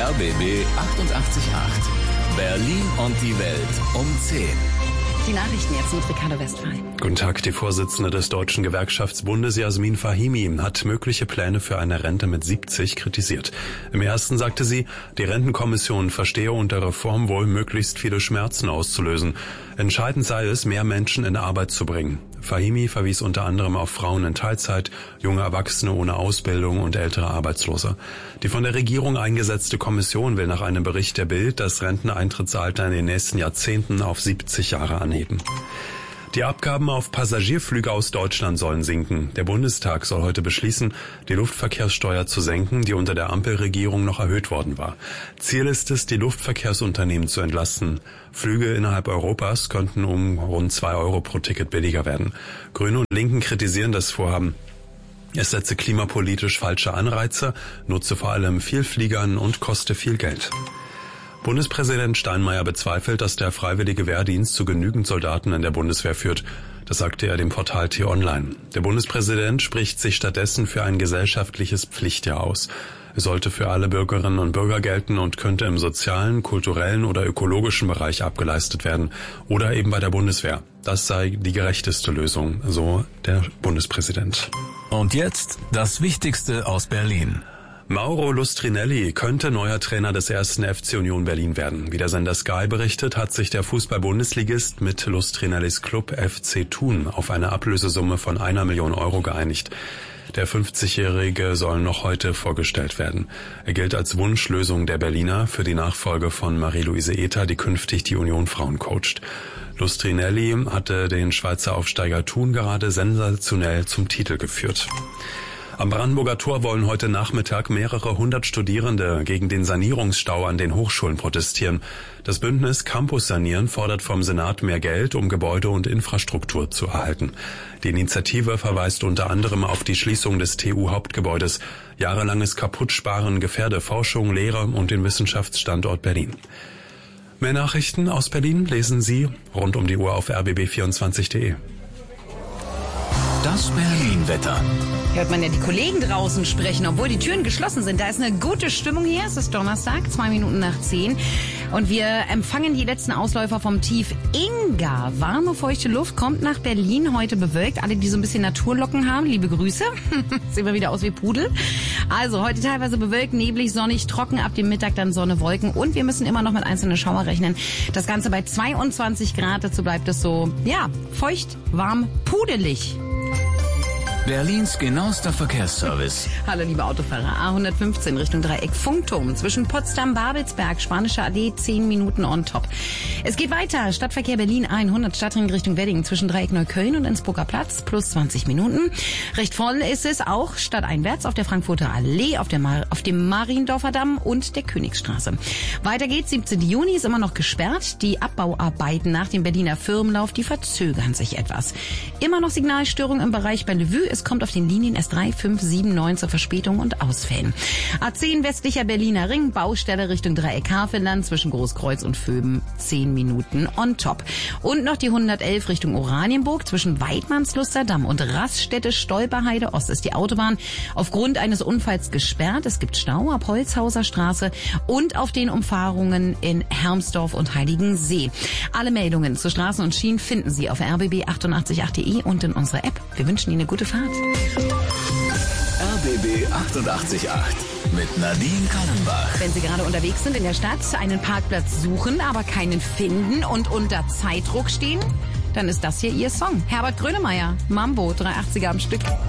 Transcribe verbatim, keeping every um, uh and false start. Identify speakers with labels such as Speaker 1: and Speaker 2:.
Speaker 1: R B B achtundachtzig Komma acht. Berlin und die Welt um zehn.
Speaker 2: Die Nachrichten jetzt mit Ricardo Westphal.
Speaker 3: Guten Tag. Die Vorsitzende des Deutschen Gewerkschaftsbundes Jasmin Fahimi hat mögliche Pläne für eine Rente mit siebzig kritisiert. Im ersten sagte sie, die Rentenkommission verstehe unter Reform wohl, möglichst viele Schmerzen auszulösen. Entscheidend sei es, mehr Menschen in Arbeit zu bringen. Fahimi verwies unter anderem auf Frauen in Teilzeit, junge Erwachsene ohne Ausbildung und ältere Arbeitslose. Die von der Regierung eingesetzte Kommission will nach einem Bericht der Bild das Renteneintrittsalter in den nächsten Jahrzehnten auf siebzig Jahre anheben. Die Abgaben auf Passagierflüge aus Deutschland sollen sinken. Der Bundestag soll heute beschließen, die Luftverkehrssteuer zu senken, die unter der Ampelregierung noch erhöht worden war. Ziel ist es, die Luftverkehrsunternehmen zu entlasten. Flüge innerhalb Europas könnten um rund zwei Euro pro Ticket billiger werden. Grüne und Linken kritisieren das Vorhaben. Es setze klimapolitisch falsche Anreize, nutze vor allem Vielfliegern und koste viel Geld. Bundespräsident Steinmeier bezweifelt, dass der freiwillige Wehrdienst zu genügend Soldaten in der Bundeswehr führt. Das sagte er dem Portal T-Online. Der Bundespräsident spricht sich stattdessen für ein gesellschaftliches Pflichtjahr aus. Es sollte für alle Bürgerinnen und Bürger gelten und könnte im sozialen, kulturellen oder ökologischen Bereich abgeleistet werden oder eben bei der Bundeswehr. Das sei die gerechteste Lösung, so der Bundespräsident.
Speaker 1: Und jetzt das Wichtigste aus Berlin.
Speaker 3: Mauro Lustrinelli könnte neuer Trainer des ersten F C Union Berlin werden. Wie der Sender Sky berichtet, hat sich der Fußball-Bundesligist mit Lustrinellis Club F C Thun auf eine Ablösesumme von einer Million Euro geeinigt. Der fünfzigjährige soll noch heute vorgestellt werden. Er gilt als Wunschlösung der Berliner für die Nachfolge von Marie-Louise Ether, die künftig die Union Frauen coacht. Lustrinelli hatte den Schweizer Aufsteiger Thun gerade sensationell zum Titel geführt. Am Brandenburger Tor wollen heute Nachmittag mehrere hundert Studierende gegen den Sanierungsstau an den Hochschulen protestieren. Das Bündnis Campus Sanieren fordert vom Senat mehr Geld, um Gebäude und Infrastruktur zu erhalten. Die Initiative verweist unter anderem auf die Schließung des T U-Hauptgebäudes. Jahrelanges Kaputtsparen gefährde Forschung, Lehre und den Wissenschaftsstandort Berlin. Mehr Nachrichten aus Berlin lesen Sie rund um die Uhr auf r b b vierundzwanzig punkt de.
Speaker 1: Das Berlin-Wetter.
Speaker 2: Hört man ja die Kollegen draußen sprechen, obwohl die Türen geschlossen sind. Da ist eine gute Stimmung hier. Es ist Donnerstag, zwei Minuten nach zehn. Und wir empfangen die letzten Ausläufer vom Tief Inga. Warme, feuchte Luft kommt nach Berlin, heute bewölkt. Alle, die so ein bisschen Naturlocken haben, liebe Grüße. Sehen wir wieder aus wie Pudel. Also heute teilweise bewölkt, neblig, sonnig, trocken. Ab dem Mittag dann Sonne, Wolken. Und wir müssen immer noch mit einzelnen Schauer rechnen. Das Ganze bei zweiundzwanzig Grad. Dazu bleibt es so, ja, feucht, warm, pudelig.
Speaker 1: Berlins genauester Verkehrsservice.
Speaker 2: Hallo liebe Autofahrer, A hundertfünfzehn Richtung Dreieck Funkturm zwischen Potsdam-Babelsberg, Spanische Allee, zehn Minuten on top. Es geht weiter, Stadtverkehr Berlin hundert, Stadtring Richtung Wedding zwischen Dreieck Neukölln und Innsbrucker Platz, plus zwanzig Minuten. Recht voll ist es auch stadteinwärts auf der Frankfurter Allee, auf, der Mar- auf dem Mariendorfer Damm und der Königsstraße. Weiter geht's, siebzehnten Juni ist immer noch gesperrt. Die Abbauarbeiten nach dem Berliner Firmenlauf, die verzögern sich etwas. Immer noch Signalstörung im Bereich Bellevue. Es kommt auf den Linien S drei, fünf, sieben, neun zur Verspätung und Ausfällen. A zehn westlicher Berliner Ring, Baustelle Richtung Dreieck Havelland zwischen Großkreuz und Vöben, zehn Minuten on top. Und noch die hundertelf Richtung Oranienburg zwischen Weidmannsluster Damm und Raststätte Stolperheide Ost ist die Autobahn aufgrund eines Unfalls gesperrt. Es gibt Stau ab Holzhauser Straße und auf den Umfahrungen in Hermsdorf und Heiligensee. Alle Meldungen zu Straßen und Schienen finden Sie auf r b b achtundachtzig Punkt acht punkt de und in unserer App. Wir wünschen Ihnen eine gute Fahrt.
Speaker 1: R B B achtundachtzig Komma acht mit Nadine Kallenbach.
Speaker 2: Wenn Sie gerade unterwegs sind in der Stadt, einen Parkplatz suchen, aber keinen finden und unter Zeitdruck stehen, dann ist das hier Ihr Song. Herbert Grönemeyer, Mambo, drei achtziger am Stück.